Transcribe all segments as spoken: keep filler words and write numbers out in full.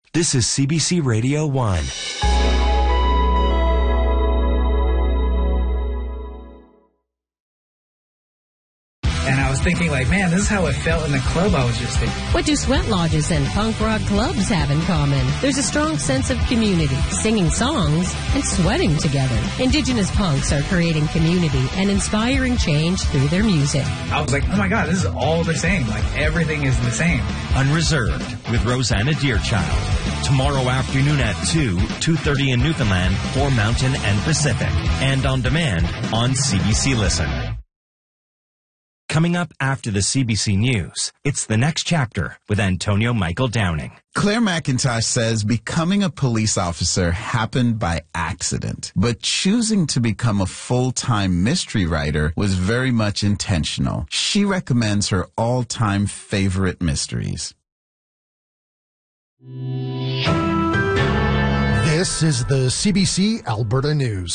This is C B C Radio one. And I was thinking, like, man, this is how it felt in the club I was just in. What do sweat lodges and punk rock clubs have in common? There's a strong sense of community, singing songs, and sweating together. Indigenous punks are creating community and inspiring change through their music. I was like, oh my God, this is all the same. Like, everything is the same. Unreserved with Rosanna Deerchild. Tomorrow afternoon at two, two thirty in Newfoundland for Mountain and Pacific. And on demand on C B C Listen. Coming up after the C B C News, it's The Next Chapter with Antonio Michael Downing. Claire McIntosh says becoming a police officer happened by accident, but choosing to become a full-time mystery writer was very much intentional. She recommends her all-time favorite mysteries. This is the C B C Alberta News.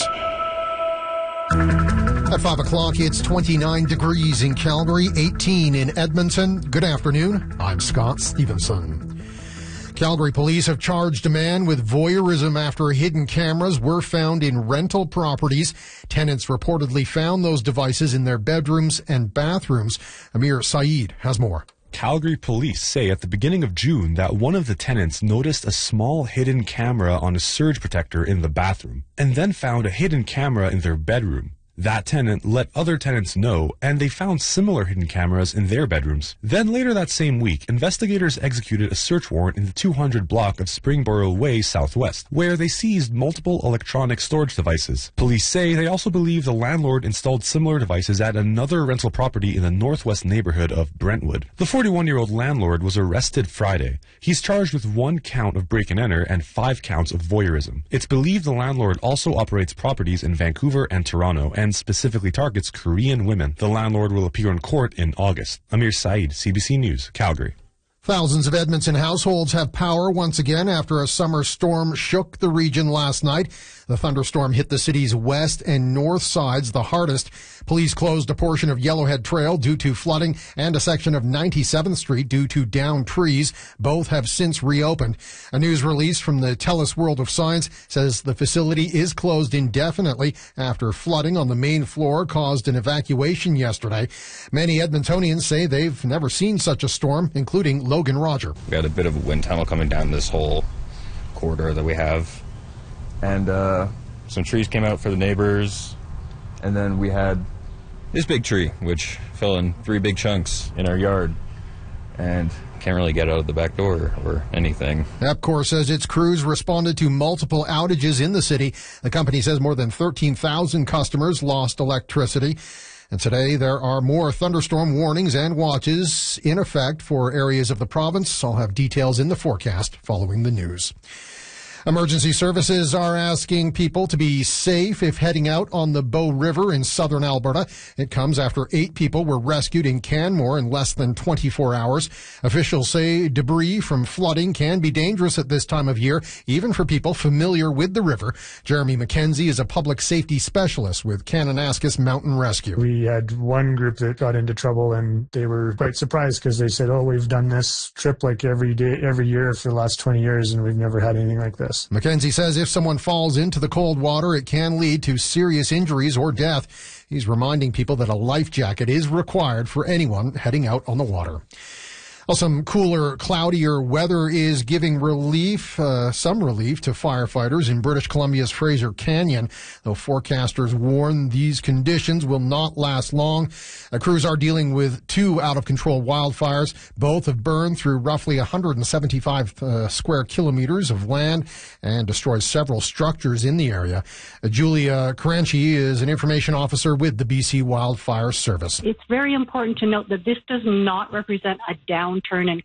At five o'clock, it's twenty-nine degrees in Calgary, eighteen in Edmonton. Good afternoon. I'm Scott Stevenson. Calgary police have charged a man with voyeurism after hidden cameras were found in rental properties. Tenants reportedly found those devices in their bedrooms and bathrooms. Amir Saeed has more. Calgary police say at the beginning of June that one of the tenants noticed a small hidden camera on a surge protector in the bathroom and then found a hidden camera in their bedroom. That tenant let other tenants know, and they found similar hidden cameras in their bedrooms. Then later that same week, investigators executed a search warrant in the two hundred block of Springboro Way Southwest, where they seized multiple electronic storage devices. Police say they also believe the landlord installed similar devices at another rental property in the northwest neighborhood of Brentwood. The forty-one-year-old landlord was arrested Friday. He's charged with one count of break-and-enter and five counts of voyeurism. It's believed the landlord also operates properties in Vancouver and Toronto, and and specifically targets Korean women. The landlord will appear in court in August. Amir Saeed, C B C News, Calgary. Thousands of Edmonton households have power once again after a summer storm shook the region last night. The thunderstorm hit the city's west and north sides the hardest. Police closed a portion of Yellowhead Trail due to flooding and a section of ninety-seventh Street due to downed trees. Both have since reopened. A news release from the TELUS World of Science says the facility is closed indefinitely after flooding on the main floor caused an evacuation yesterday. Many Edmontonians say they've never seen such a storm, including Logan Roger. We got a bit of a wind tunnel coming down this whole corridor that we have. And uh, some trees came out for the neighbors. And then we had this big tree, which fell in three big chunks in our yard. And can't really get out of the back door or anything. EPCOR says its crews responded to multiple outages in the city. The company says more than thirteen thousand customers lost electricity. And today there are more thunderstorm warnings and watches in effect for areas of the province. I'll have details in the forecast following the news. Emergency services are asking people to be safe if heading out on the Bow River in southern Alberta. It comes after eight people were rescued in Canmore in less than twenty-four hours. Officials say debris from flooding can be dangerous at this time of year, even for people familiar with the river. Jeremy McKenzie is a public safety specialist with Kananaskis Mountain Rescue. We had one group that got into trouble, and they were quite surprised because they said, oh, we've done this trip like every day, every year for the last twenty years, and we've never had anything like this. McKenzie says if someone falls into the cold water, it can lead to serious injuries or death. He's reminding people that a life jacket is required for anyone heading out on the water. Well, some cooler, cloudier weather is giving relief, uh, some relief to firefighters in British Columbia's Fraser Canyon, though forecasters warn these conditions will not last long. Uh, crews are dealing with two out-of-control wildfires. Both have burned through roughly one hundred seventy-five uh, square kilometers of land and destroyed several structures in the area. Uh, Julia Caranchi is an information officer with the B C Wildfire Service. It's very important to note that this does not represent a down turn in